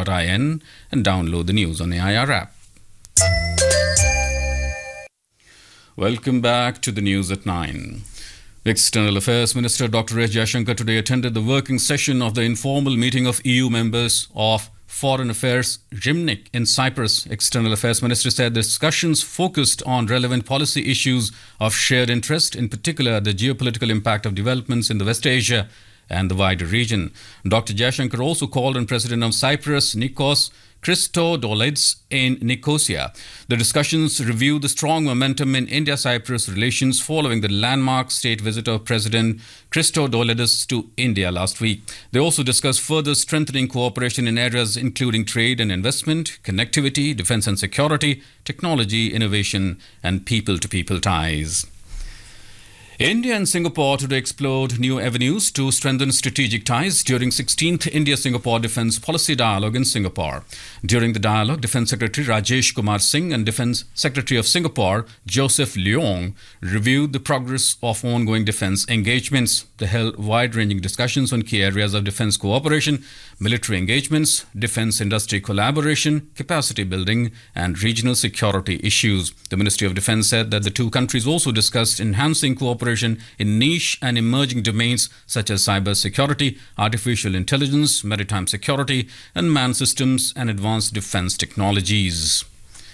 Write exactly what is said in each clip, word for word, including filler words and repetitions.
dot in and download the news on the A I R app. Welcome back to the news at nine. External Affairs Minister Doctor S. Jaishankar today attended the working session of the informal meeting of E U members of Foreign Affairs Gymnich in Cyprus. External Affairs Minister said the discussions focused on relevant policy issues of shared interest, in particular the geopolitical impact of developments in the West Asia and the wider region. Doctor Jaishankar also called on President of Cyprus, Nikos Christodoulides, in Nicosia. The discussions reviewed the strong momentum in India-Cyprus relations following the landmark state visit of President Christodoulides to India last week. They also discussed further strengthening cooperation in areas including trade and investment, connectivity, defense and security, technology, innovation, and people-to-people ties. India and Singapore today explored new avenues to strengthen strategic ties during sixteenth India-Singapore Defence Policy Dialogue in Singapore. During the dialogue, Defence Secretary Rajesh Kumar Singh and Defence Secretary of Singapore Joseph Leong reviewed the progress of ongoing defence engagements. They held wide-ranging discussions on key areas of defence cooperation, military engagements, defence industry collaboration, capacity building and regional security issues. The Ministry of Defence said that the two countries also discussed enhancing cooperation in niche and emerging domains such as cyber security, artificial intelligence, maritime security, unmanned systems and advanced defense technologies.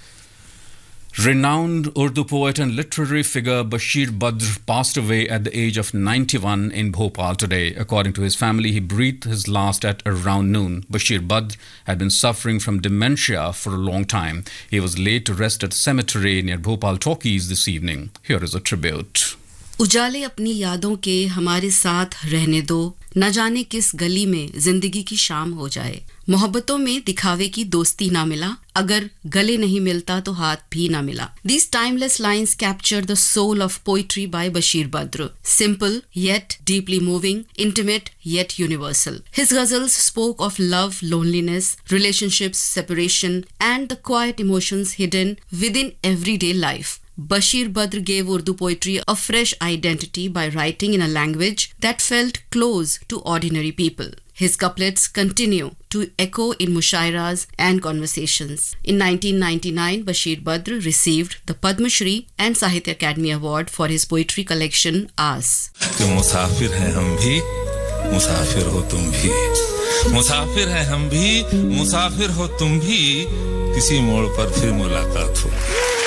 Renowned Urdu poet and literary figure Bashir Badr passed away at the age of ninety-one in Bhopal today. According to his family, he breathed his last at around noon. Bashir Badr had been suffering from dementia for a long time. He was laid to rest at a cemetery near Bhopal Talkies this evening. Here is a tribute. उजाले अपनी यादों के हमारे साथ रहने दो, न जाने किस गली में जिंदगी की शाम हो जाए। मोहब्बतों में दिखावे की दोस्ती ना मिला, अगर गले नहीं मिलता तो हाथ भी ना मिला. These timeless lines capture the soul of poetry by Bashir Badr. Simple yet deeply moving, intimate yet universal. His ghazals spoke of love, loneliness, relationships, separation, and the quiet emotions hidden within everyday life. Bashir Badr gave Urdu poetry a fresh identity by writing in a language that felt close to ordinary people. His couplets continue to echo in mushairas and conversations. In nineteen ninety-nine, Bashir Badr received the Padma Shri and Sahitya Academy Award for his poetry collection Aas. मुसाफिर हैं हम भी, मुसाफिर हो तुम भी, मुसाफिर हैं हम भी, मुसाफिर हो तुम भी, किसी मोड़ पर फिर मुलाकात हो.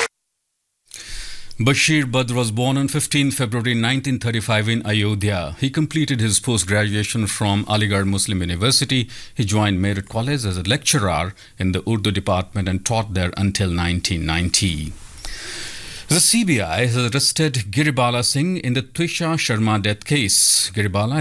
Bashir Badr was born on fifteenth February nineteen thirty-five in Ayodhya. He completed his post-graduation from Aligarh Muslim University. He joined Merit College as a lecturer in the Urdu department and taught there until nineteen ninety. The C B I has arrested Giribala Singh in the Twisha Sharma death case. Giribala